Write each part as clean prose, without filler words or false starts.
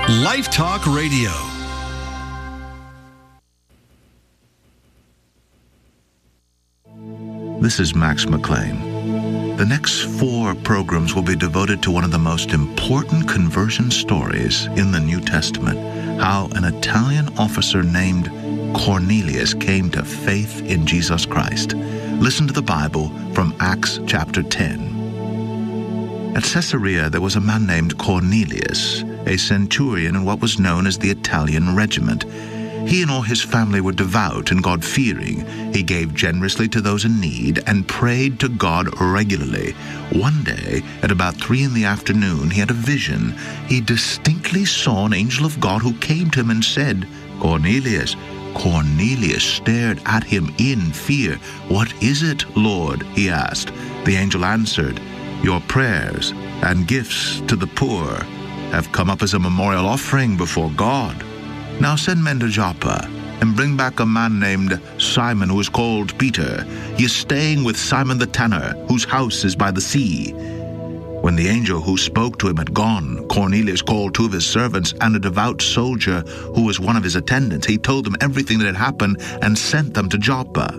Life Talk Radio. This is Max McLean. The next 4 programs will be devoted to one of the most important conversion stories in the New Testament, how an Italian officer named Cornelius came to faith in Jesus Christ. Listen to the Bible from Acts chapter 10. At Caesarea, there was a man named Cornelius, a centurion in what was known as the Italian regiment. He and all his family were devout and God-fearing. He gave generously to those in need and prayed to God regularly. One day, at about 3 p.m, he had a vision. He distinctly saw an angel of God who came to him and said, "Cornelius." Cornelius stared at him in fear. "What is it, Lord?" he asked. The angel answered, "Your prayers and gifts to the poor have come up as a memorial offering before God. Now send men to Joppa and bring back a man named Simon who is called Peter. He is staying with Simon the tanner, whose house is by the sea." When the angel who spoke to him had gone, Cornelius called 2 of his servants and a devout soldier who was one of his attendants. He told them everything that had happened and sent them to Joppa.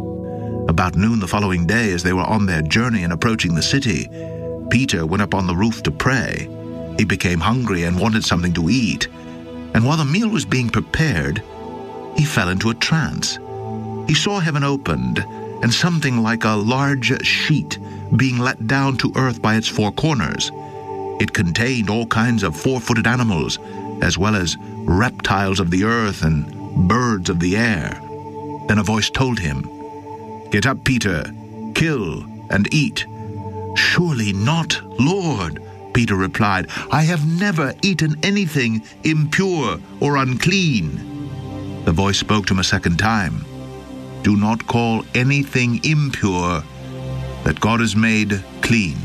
About noon the following day, as they were on their journey and approaching the city, Peter went up on the roof to pray. He became hungry and wanted something to eat. And while the meal was being prepared, he fell into a trance. He saw heaven opened, and something like a large sheet being let down to earth by its 4 corners. It contained all kinds of 4-footed animals, as well as reptiles of the earth and birds of the air. Then a voice told him, "Get up, Peter, kill and eat." "Surely not, Lord," Peter replied. "I have never eaten anything impure or unclean." The voice spoke to him a second time. "Do not call anything impure that God has made clean."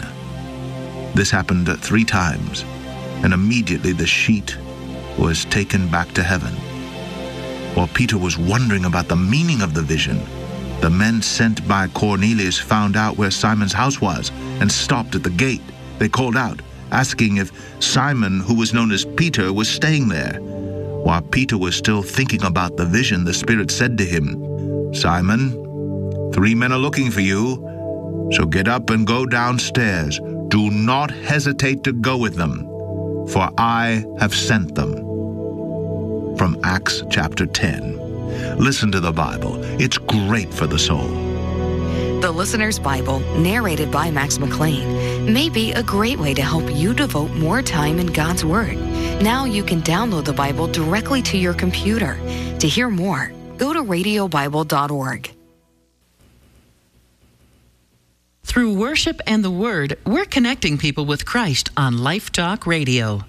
This happened 3 times, and immediately the sheet was taken back to heaven. While Peter was wondering about the meaning of the vision, the men sent by Cornelius found out where Simon's house was and stopped at the gate. They called out, asking if Simon, who was known as Peter, was staying there. While Peter was still thinking about the vision, the Spirit said to him, "Simon, 3 men are looking for you, so get up and go downstairs. Do not hesitate to go with them, for I have sent them." From Acts chapter 10. Listen to the Bible. It's great for the soul. The Listener's Bible, narrated by Max McLean, may be a great way to help you devote more time in God's Word. Now you can download the Bible directly to your computer. To hear more, go to radiobible.org. Through worship and the Word, we're connecting people with Christ on Life Talk Radio.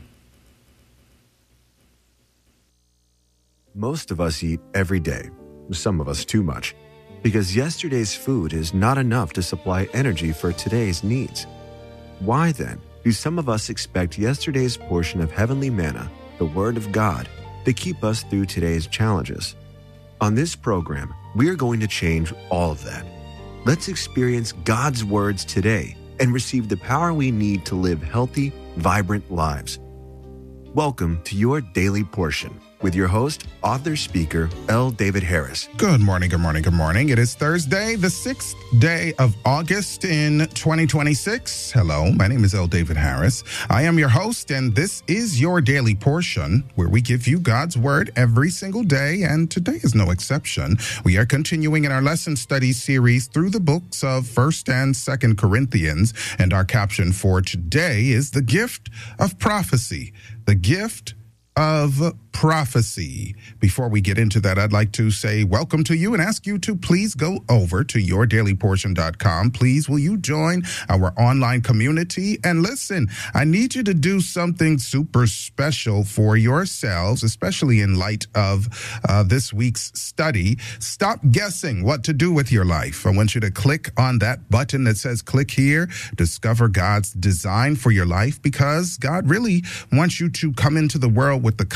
Most of us eat every day, some of us too much, because yesterday's food is not enough to supply energy for today's needs. Why then do some of us expect yesterday's portion of heavenly manna, the Word of God, to keep us through today's challenges? On this program, we're going to change all of that. Let's experience God's words today and receive the power we need to live healthy, vibrant lives. Welcome to your Daily Portion with your host, author, speaker, L. David Harris. Good morning, good morning, good morning. It is Thursday, the 6th day of August in 2026. Hello, my name is L. David Harris. I am your host, and this is your Daily Portion, where we give you God's Word every single day, and today is no exception. We are continuing in our lesson study series through the books of 1st and 2nd Corinthians, and our caption for today is the gift of prophecy. The gift of prophecy. Before we get into that, I'd like to say welcome to you and ask you to please go over to yourdailyportion.com. Please, will you join our online community? And listen, I need you to do something super special for yourselves, especially in light of this week's study. Stop guessing what to do with your life. I want you to click on that button that says click here, discover God's design for your life, because God really wants you to come into the world with the confidence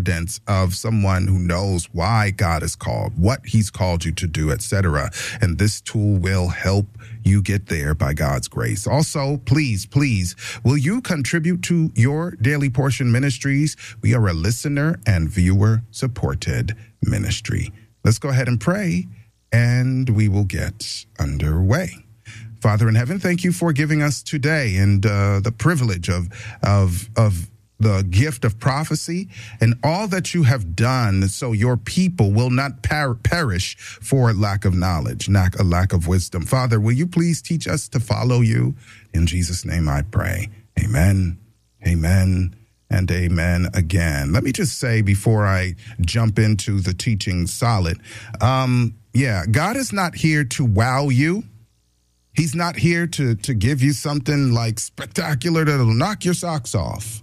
confidence of someone who knows why God is called, what he's called you to do, etc. And this tool will help you get there by God's grace. Also, please, will you contribute to your Daily Portion Ministries? We are a listener and viewer supported ministry. Let's go ahead and pray, and we will get underway. Father in heaven, thank you for giving us today and the privilege of the gift of prophecy and all that you have done so your people will not perish for lack of knowledge, not a lack of wisdom. Father, will you please teach us to follow you? In Jesus' name I pray. Amen, amen, and amen again. Let me just say before I jump into the teaching solid, God is not here to wow you. He's not here to give you something like spectacular that'll knock your socks off.